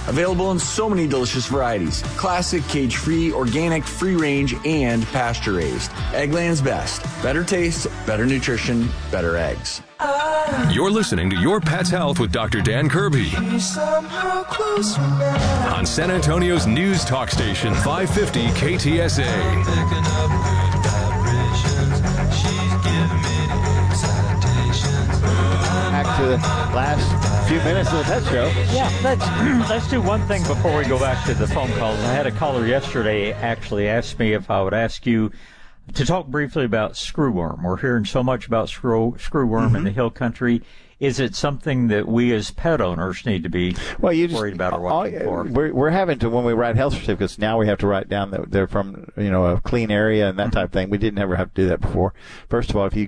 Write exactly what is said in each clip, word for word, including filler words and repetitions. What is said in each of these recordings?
Available in so many delicious varieties. Classic, cage-free, organic, free-range, and pasture-raised. Eggland's best. Better taste, better nutrition, better eggs. You're listening to Your Pet's Health with Doctor Dan Kirby on San Antonio's news talk station, five fifty K T S A. Back to the last few minutes of the Pet Show. Yeah, let's, let's do one thing before we go back to the phone calls. I had a caller yesterday actually ask me if I would ask you to talk briefly about screwworm. We're hearing so much about screw, screwworm mm-hmm. in the hill country. Is it something that we as pet owners need to be well, you just, worried about or watching all, for? We're, we're having to, when we write health certificates, now we have to write down that they're from, you know, a clean area and that mm-hmm. type of thing. We didn't ever have to do that before. First of all, if you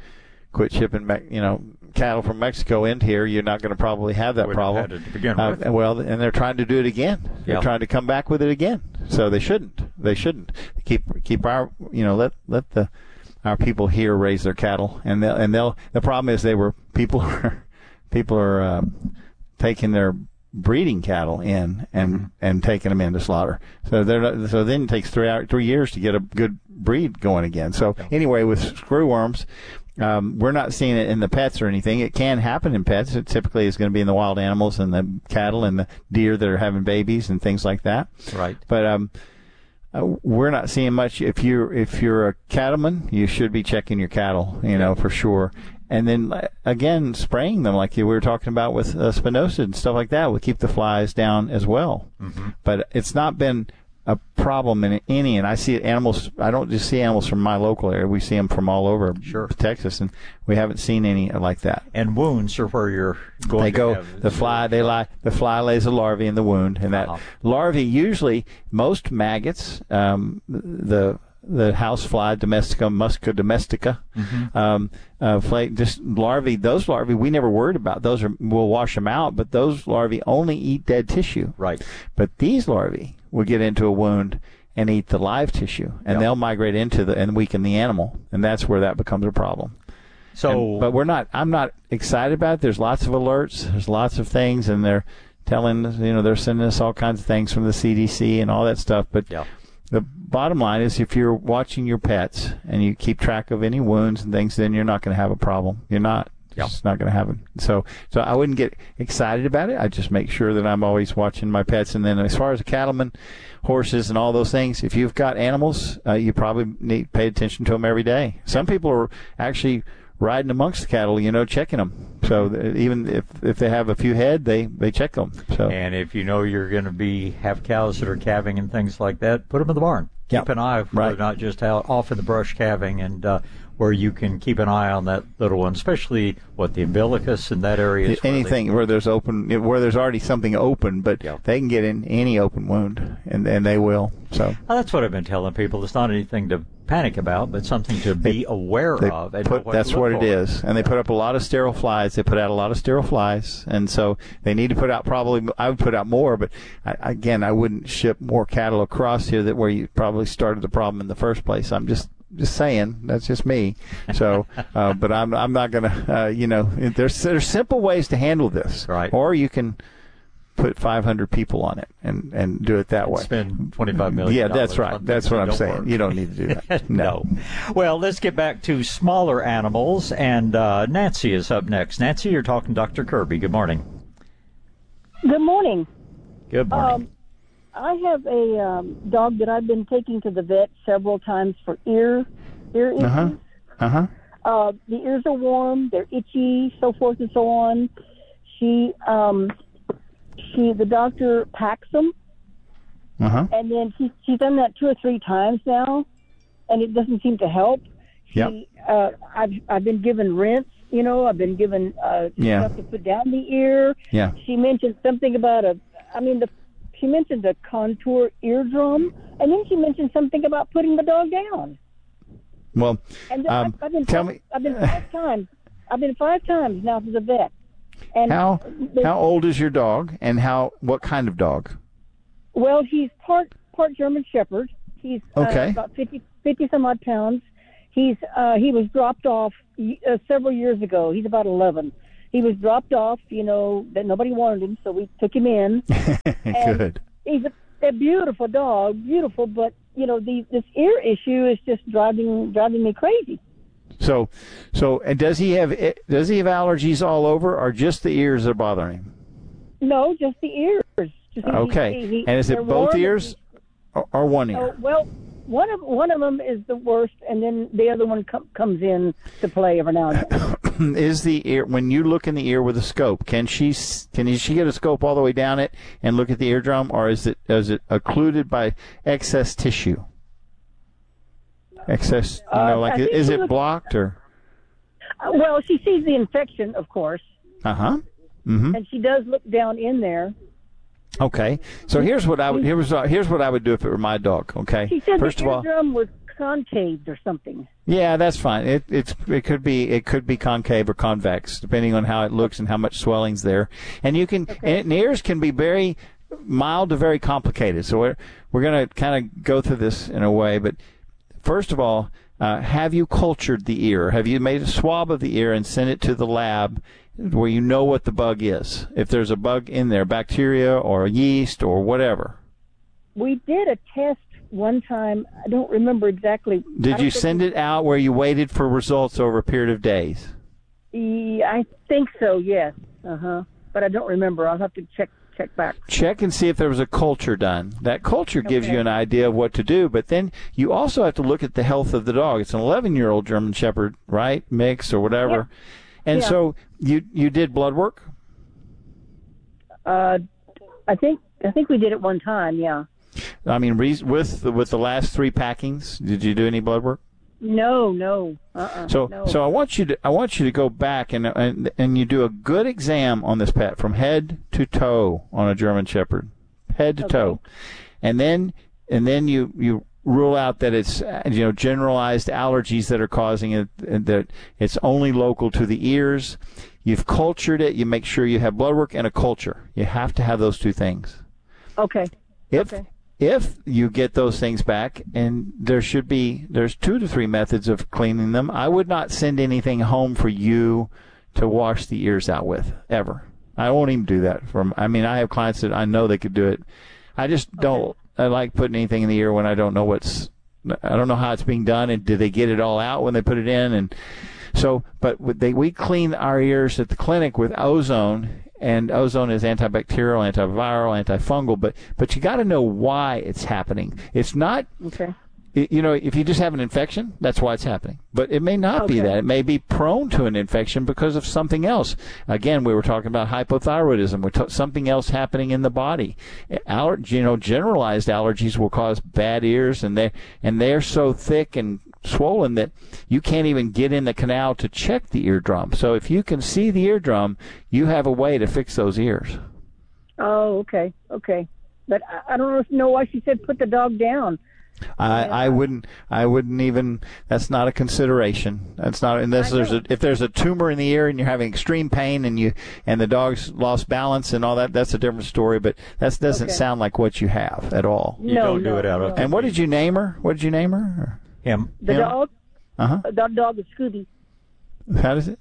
quit shipping, you know, cattle from Mexico into here, you're not going to probably have that problem. Had it to begin uh, with. Well, and they're trying to do it again. They're yep. trying to come back with it again. So they shouldn't. They shouldn't keep keep our you know let let the our people here raise their cattle, and they'll and they'll. The problem is they were people are people are um, taking their breeding cattle in and mm-hmm. and taking them into slaughter. So they're not, so then it takes three hour, three years to get a good breed going again. So yep. anyway, with screwworms. Um, we're not seeing it in the pets or anything. It can happen in pets. It typically is going to be in the wild animals and the cattle and the deer that are having babies and things like that. Right. But um, uh, we're not seeing much. If you're if you're a cattleman, you should be checking your cattle, you know, for sure. And then again, spraying them like we were talking about with uh, spinosad and stuff like that will keep the flies down as well. Mm-hmm. But it's not been a problem in any, and I see it animals. I don't just see animals from my local area. We see them from all over sure. Texas, and we haven't seen any like that. And wounds are where you're going. They to go. Have the fly. They lie. The fly lays a larvae in the wound, and that uh-huh. larvae usually most maggots. Um, the the house fly domestica, musca domestica, mm-hmm. um, uh, flake, just larvae. Those larvae we never worried about. Those are we'll wash them out, but those larvae only eat dead tissue. Right. But these larvae will get into a wound and eat the live tissue, and yep. they'll migrate into the and weaken the animal, and that's where that becomes a problem. So, and, but we're not. I'm not excited about it. There's lots of alerts. There's lots of things, and they're telling you know they're sending us all kinds of things from the C D C and all that stuff. But yep. the bottom line is, if you're watching your pets and you keep track of any wounds and things, then you're not going to have a problem. You're not. Yep. It's not going to happen. So, so I wouldn't get excited about it. I just make sure that I'm always watching my pets. And then, as far as a cattleman, horses, and all those things, if you've got animals, uh, you probably need to pay attention to them every day. Some people are actually riding amongst the cattle, you know, checking them. So even if if they have a few head, they they check them. So, and if you know you're going to be have cows that are calving and things like that, put them in the barn. Keep yep. an eye, for right. not just out off in the brush calving, and uh, where you can keep an eye on that little one, especially what the umbilicus in that area. Is anything really, where there's open, where there's already something open, but yep. they can get in any open wound, and and they will. So well, that's what I've been telling people. It's not anything to panic about, but something to be they, aware they of. And put, what that's what for. it is. And they put up a lot of sterile flies. They put out a lot of sterile flies. And so they need to put out probably, I would put out more, but I, again, I wouldn't ship more cattle across here that where you probably started the problem in the first place. I'm just, just saying, that's just me. So, uh, but I'm, I'm not going to, uh, you know, there's, there's simple ways to handle this. Right. Or you can put five hundred people on it and, and do it that and way. Spend twenty-five million dollars. Yeah, that's right. That's what I'm saying. Work. You don't need to do that. No. no. Well, let's get back to smaller animals, and uh, Nancy is up next. Nancy, you're talking to Doctor Kirby. Good morning. Good morning. Good morning. Um, I have a um, dog that I've been taking to the vet several times for ear ear issues. Uh-huh. Uh-huh. Uh, the ears are warm, they're itchy, so forth and so on. She um, She, the doctor packs them, uh-huh. and then she, she's done that two or three times now, and it doesn't seem to help. She, yep. uh, I've I've been given rinse, you know, I've been given uh, yeah. stuff to put down the ear. Yeah. She mentioned something about a, I mean, the she mentioned a contour eardrum, and then she mentioned something about putting the dog down. Well, and um, I've, I've been tell five, me, I've been five times. I've been five times now to the vet. And how they, how old is your dog, and how what kind of dog? Well, he's part part German Shepherd. He's okay. uh, about fifty, fifty some odd pounds. He's uh, he was dropped off uh, several years ago. He's about eleven. he was dropped off, you know, that nobody wanted him, so we took him in. Good. He's a, a beautiful dog, beautiful, but, you know, the, this ear issue is just driving driving me crazy. So, so and does he have does he have allergies all over, or just the ears are bothering him? No, just the ears. Just Okay. he, he, and is it both warm. ears or, or one ear? Oh, well, one of one of them is the worst, and then the other one com- comes in to play every now and then. Is the ear, when you look in the ear with a scope, can she can she get a scope all the way down it and look at the eardrum, or is it is it occluded by excess tissue? Excess, you know, Uh, like I think is she it looks- blocked or? Uh, well, she sees the infection, of course, Uh huh. Mm-hmm. and she does look down in there. Okay. So here's what I would here's here's what I would do if it were my dog. Okay. She said First the of all, eardrum was concaved or something. yeah, that's fine. It it's it could be it could be concave or convex, depending on how it looks and how much swelling's there. And you can Okay. and ears can be very mild to very complicated. So we're we're gonna kind of go through this in a way. But first of all, uh, have you cultured the ear? Have you made a swab of the ear and sent it to the lab where you know what the bug is? If there's a bug in there, bacteria or yeast or whatever. We did a test one time. I don't remember exactly. Did you send it out where you waited for results over a period of days? Yeah, I think so. Yes. Uh huh. But I don't remember. I'll have to check check back. Check and see if there was a culture done. That culture gives Okay. you an idea of what to do, but then you also have to look at the health of the dog. It's an eleven-year-old German Shepherd, right? Mix or whatever. And Yeah. so you you did blood work? Uh, I think I think we did it one time. Yeah. I mean, re- with the, with the last three packings, did you do any blood work? No, no. Uh-uh. So, no. so I want you to I want you to go back and and and you do a good exam on this pet from head to toe on a German Shepherd, head to Okay. toe, and then and then you you rule out that it's uh, you know generalized allergies that are causing it, and that it's only local to the ears. You've cultured it. You make sure you have blood work and a culture. You have to have those two things. Okay. If Okay. if you get those things back, and there should be there's two to three methods of cleaning them. I would not send anything home for you to wash the ears out with ever. I won't even do that. From I mean, I have clients that I know they could do it. I just don't. I like putting anything in the ear when I don't know what's. I don't know how it's being done, and did they get it all out when they put it in? And so, but they we clean our ears at the clinic with ozone. And ozone is antibacterial, antiviral, antifungal, but but you got to know why it's happening. It's not, Okay. you know, if you just have an infection, that's why it's happening. But it may not be Okay. that. It may be prone to an infection because of something else. Again, we were talking about hypothyroidism, with t- something else happening in the body. Aller- you know, generalized allergies will cause bad ears, and they and they're so thick and swollen that you can't even get in the canal to check the eardrum. So if you can see the eardrum, you have a way to fix those ears. Oh, okay. Okay. But I, I don't know why she said put the dog down. I, I wouldn't. I wouldn't even. That's not a consideration. That's not unless there's a if there's a tumor in the ear and you're having extreme pain and you and the dog's lost balance and all that. That's a different story. But that doesn't Okay. sound like what you have at all. You no, don't no, do it out of no. And what did you name her? What did you name her? him. The Yeah. dog? Uh huh. The dog is Scooby. How does it?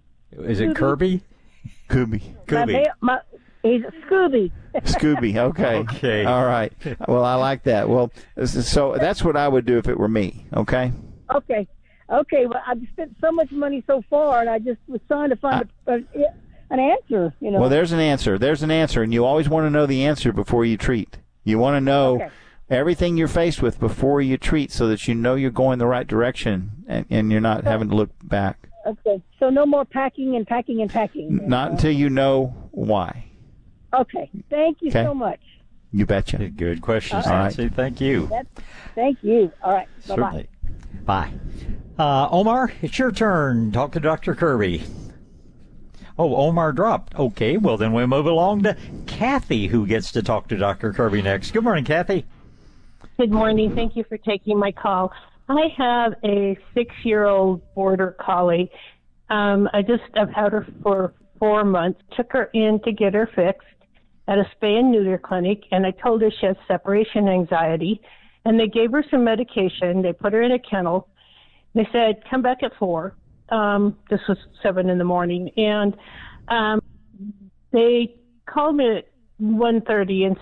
Is it Kirby? Kubi. My, Kirby. ma- my, he's a Scooby. Scooby. Okay. Okay. All right. Well, I like that. Well, this is- so that's what I would do if it were me. Okay. Okay. Okay. Well, I've spent so much money so far, and I just was trying to find a, a, an answer, you know. Well, there's an answer. There's an answer, and you always want to know the answer before you treat. You want to know Okay. everything you're faced with before you treat, so that you know you're going the right direction, and, and you're not having to look back. Okay. So no more packing and packing and packing. Not until you know why. Okay. Thank you Okay. so much. You betcha. Good questions, All right. Nancy. Thank you. That's, thank you. All right. Bye-bye. Certainly. Bye. Uh, Omar, it's your turn. Talk to Doctor Kirby. Oh, Omar dropped. Okay, well, then we move along to Kathy, who gets to talk to Doctor Kirby next. Good morning, Kathy. Good morning. Thank you for taking my call. I have a six-year-old border collie. Um, I just I've had her for four months. Took her in to get her fixed at a spay and neuter clinic, and I told her she has separation anxiety. And they gave her some medication. They put her in a kennel. They said, come back at four. Um, this was seven in the morning. And Um, they called me at one thirty and